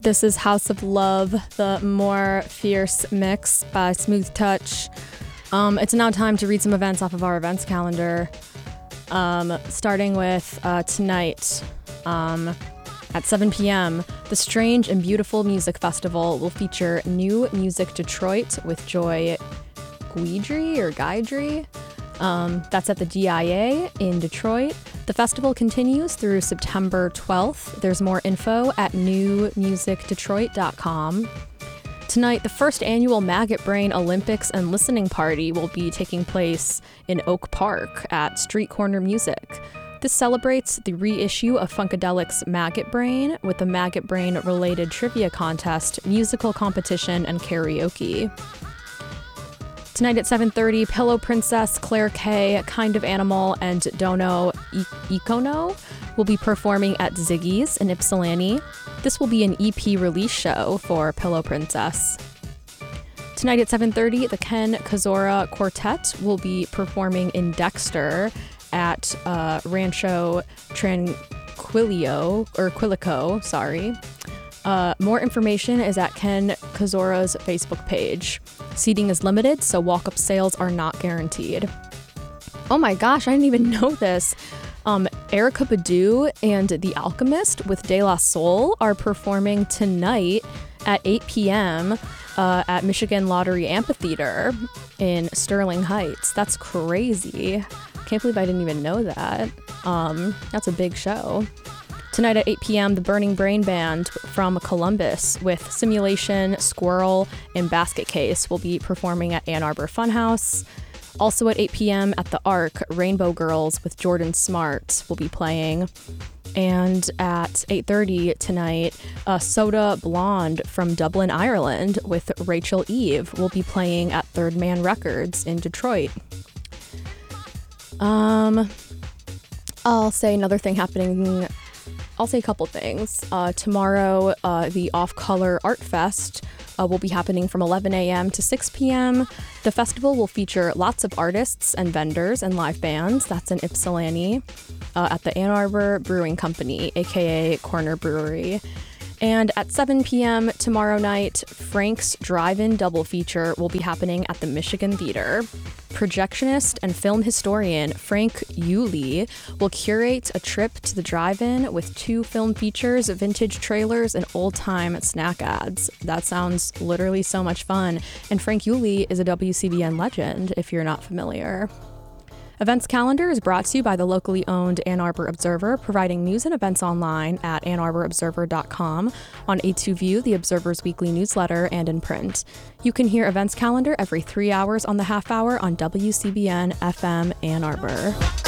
This is House of Love, the more fierce mix by Smooth Touch. It's now time to read some events off of our events calendar. Starting with tonight at 7 p.m., the Strange and Beautiful Music Festival will feature New Music Detroit with Joy Guidry. That's at the DIA in Detroit. The festival continues through September 12th. There's more info at newmusicdetroit.com. Tonight, the first annual Maggot Brain Olympics and Listening Party will be taking place in Oak Park at Street Corner Music. This celebrates the reissue of Funkadelic's Maggot Brain with a Maggot Brain-related trivia contest, musical competition, and karaoke. Tonight at 7:30, Pillow Princess, Claire K, Kind of Animal, and Dono Ikono will be performing at Ziggy's in Ypsilanti. This will be an EP release show for Pillow Princess. Tonight at 7:30, the Ken Kazora Quartet will be performing in Dexter at Rancho Quilico. More information is at Ken Kazora's Facebook page. Seating is limited, so walk-up sales are not guaranteed. Oh my gosh, I didn't even know this. Erykah Badu and The Alchemist with De La Soul are performing tonight at 8 p.m. At Michigan Lottery Amphitheater in Sterling Heights. That's crazy. Can't believe I didn't even know that. That's a big show. Tonight at 8 p.m., the Burning Brain Band from Columbus with Simulation, Squirrel, and Basket Case will be performing at Ann Arbor Funhouse. Also at 8 p.m. at the Arc, Rainbow Girls with Jordan Smart will be playing. And at 8:30 tonight, Soda Blonde from Dublin, Ireland with Rachel Eve will be playing at Third Man Records in Detroit. I'll say another thing happening. I'll say a couple things. Tomorrow, the Off Color Art Fest will be happening from 11 a.m. to 6 p.m. The festival will feature lots of artists and vendors and live bands. That's in Ypsilanti at the Ann Arbor Brewing Company, aka Corner Brewery. And at 7 p.m. tomorrow night, Frank's Drive-In Double Feature will be happening at the Michigan Theater. Projectionist and film historian Frank Yulee will curate a trip to the drive-in with 2 film features, vintage trailers, and old-time snack ads. That sounds literally so much fun. And Frank Yulee is a WCBN legend, if you're not familiar. Events calendar is brought to you by the locally owned Ann Arbor Observer, providing news and events online at AnnArborObserver.com, on A2View, the Observer's weekly newsletter, and in print. You can hear events calendar every 3 hours on the half hour on WCBN FM Ann Arbor.